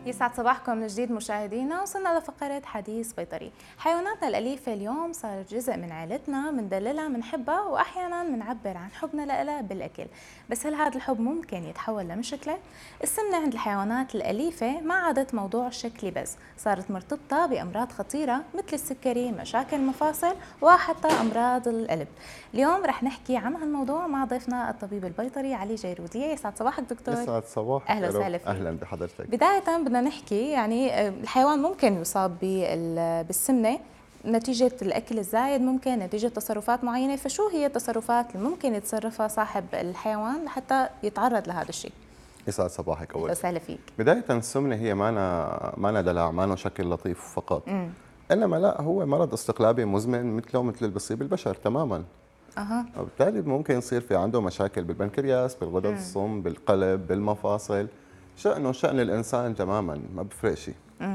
يسعد صباحكم من جديد مشاهدينا. وصلنا لفقرة حديث بيطري. حيواناتنا الأليفة اليوم صارت جزء من عائلتنا، مندللها، منحبها، وأحيانا منعبر عن حبنا لها بالأكل. بس هل هذا الحب ممكن يتحول لمشكلة؟ السمنة عند الحيوانات الأليفة ما عادت موضوع شكلي بس، صارت مرتبطة بأمراض خطيرة مثل السكري، مشاكل المفاصل، وحتى أمراض القلب. اليوم رح نحكي عن هالموضوع مع ضيفنا الطبيب البيطري علي جيرودية. يسعد صباحك دكتور. يسعد صباحك. أهلا وسهلا فيك. أهلا بحضرتك. بداية بدنا نحكي يعني الحيوان ممكن يصاب بالسمنة نتيجة الأكل الزايد، ممكن نتيجة تصرفات معينة. فشو هي التصرفات اللي ممكن يتصرفها صاحب الحيوان لحتى يتعرض لهذا الشيء؟ يسعد صباحك أول. وسهلا فيك. بداية السمنة هي مانا دلع، مانا شكل لطيف فقط. إنما لا، هو مرض استقلابي مزمن مثله مثل اللي بيصيب البشر تماما. وبالتالي ممكن يصير في عنده مشاكل بالبنكرياس، بالغدد الصم، بالقلب، بالمفاصل. شأنه شأن الإنسان تماما، ما بفرق شيء.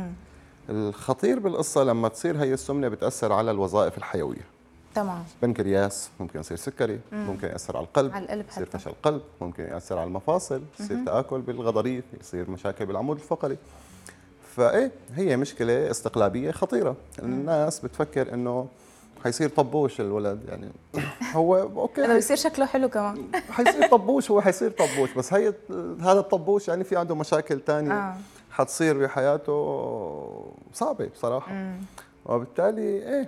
الخطير بالقصة لما تصير هي السمنة بتأثر على الوظائف الحيوية. تمام. بنكرياس ممكن يصير سكري، ممكن يأثر على القلب، على القلب يصير حتى. فشل قلب، ممكن يأثر على المفاصل، يصير تآكل بالغضاريف، يصير مشاكل بالعمود الفقري. فايه هي مشكلة استقلابية خطيرة. الناس بتفكر انه حيصير طبوش الولد، يعني هو اوكي انه يصير شكله حلو كمان. حيصير طبوش، هو حيصير طبوش، بس هذا الطبوش يعني في عنده مشاكل ثانية حتصير بحياته صعبة بصراحة. وبالتالي ايه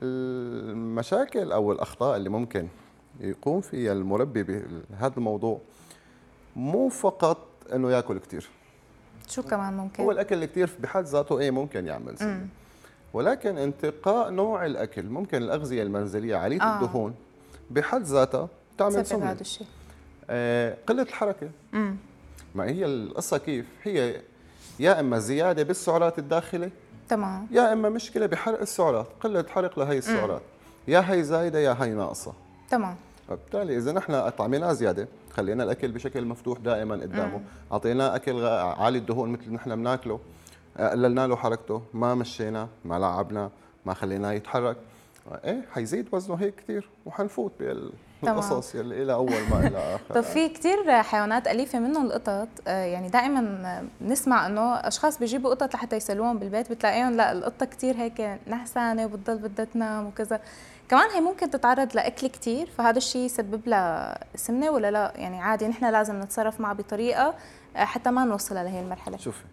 المشاكل او الاخطاء اللي ممكن يقوم فيها المربي بهذا الموضوع مو فقط انه ياكل كثير. شو كمان ممكن؟ هو الاكل الكثير بحد ذاته ايه ممكن يعمل سمنة، ولكن انتقاء نوع الاكل، ممكن الاغذيه المنزليه عاليه الدهون بحد ذاتها تعمل سمنة. هذا الشيء. قله الحركه. ما هي القصه كيف؟ هي يا اما زياده بالسعرات الداخله، تمام، يا اما مشكله بحرق السعرات، قله حرق لهي السعرات. يا هي زايده يا هي ناقصه. تمام. وبالتالي اذا نحن اطعمناه زياده، خلينا الاكل بشكل مفتوح دائما قدامه، اعطيناه اكل عالي الدهون مثل اللي نحن بناكله، قللنا له حركته، ما مشينا، ما لعبنا، ما خليناه يتحرك، ايه حيزيد وزنه هيك كثير وحنفوت بالقصص يلي الى اول ما الى اخر. طب في كثير حيوانات أليفة منهم القطط، يعني دائما نسمع انه اشخاص بيجيبوا قطط لحتى يسلوهم بالبيت، بتلاقيهم لا القطة كثير هيك نحسانة وبتضل بدها تنام وكذا. كمان هي ممكن تتعرض لأكل كثير، فهذا الشيء يسبب لها سمنة ولا لا؟ يعني عادي نحن لازم نتصرف معها بطريقة حتى ما نوصلها لهي المرحلة. شوفي،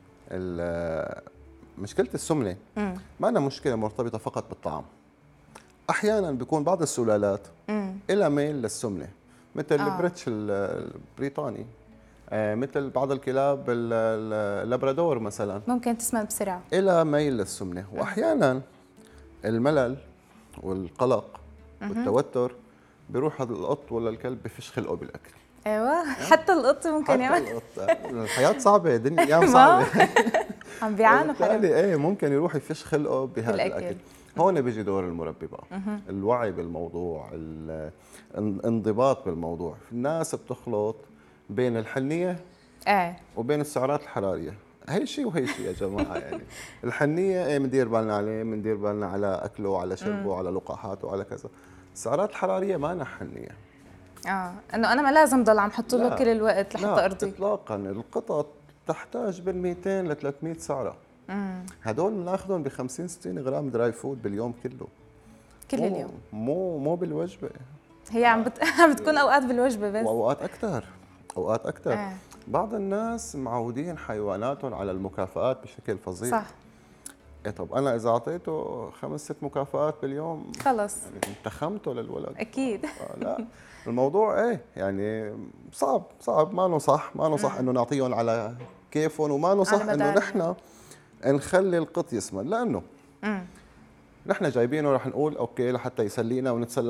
مشكلة السمنة ما أنا مشكلة مرتبطة فقط بالطعام. أحيانا بيكون بعض السلالات إلها ميل للسمنة، مثل البريتش البريطاني، مثل بعض الكلاب اللابرادور مثلا، ممكن تسمن بسرعة، إلها ميل للسمنة. وأحيانا الملل والقلق والتوتر بيروح هذا القط ولا الكلب بفش خلقه بالأكل. ايوه، حتى القط ممكن يعمل. الحياة صعبة، الدنيا ايام صعبة. عم بيعانوا حيوان. ايه ممكن يروح يفش خلقه بهذا الاكل. هون بيجي دور المربي بقى. الوعي بالموضوع، الانضباط بالموضوع. الناس بتخلط بين الحنية وبين السعرات الحرارية. هي شيء وهي شيء يا جماعة. يعني الحنية ايه بندير بالنا عليه، بندير بالنا على اكله وعلى شربه وعلى لقاحاته وعلى كذا. السعرات الحرارية ما أنا حنية. انه انا ما لازم ضل عم حط له كل الوقت لحتى ارضي. لا اطلاقا. القطط تحتاج بال 200 ل 300 سعره. هدول بناخذهم ب 50 60 غرام دراي فود باليوم كله. كل اليوم، مو بالوجبه. هي عم بتكون اوقات بالوجبه بس، واوقات اكثر. بعض الناس معودين حيواناتهم على المكافآت بشكل فظيع. صح. طب انا اذا اعطيته 5 6 مكافآت باليوم خلص يعني انتخمته للولد. اكيد. لا، الموضوع ايه يعني صعب ما نصح انه نعطيهم على كيفهم، وما نصح انه نحن نخلي القط يسمن، لانه نحن جايبينه رح نقول اوكي لحتى يسلينا ونتسلى